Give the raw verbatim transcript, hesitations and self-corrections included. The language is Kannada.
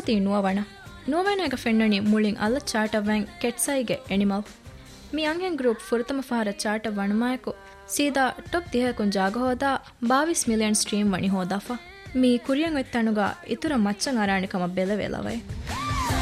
ತಿ ನುವವಣ ನುವವಣಗ ಫೆನ್ನಣಿ ಮುಳಿಂ ಅಲ್ಲ ಚಾಟವೆಂ ಕೆಟ್ಸೈಗೆ ಎನಿಮಲ್ ಮಿ ಅಂಗೆನ್ ಗ್ರೂಪ್ ಫುರತಮ ಫಹರ ಚಾಟ ವಣಮಾಯಕು ಸೀದಾ ಟಾಪ್ ತಿಹಕುನ್ ಜಾಗ ಹೋದಾ ಬಾವಿಸ್ ಮಿಲಿಯನ್ ಸ್ಟ್ರೀಮ್ ವಣಿ ಹೋದಾಫಾ ಮಿ ಕುರಿಯಂ ಎತ್ತಣುಗ ಇತುರ ಮಚ್ಚಂ ಅರಾಣಿಕಮ ಬೆಲವೆಲವೈ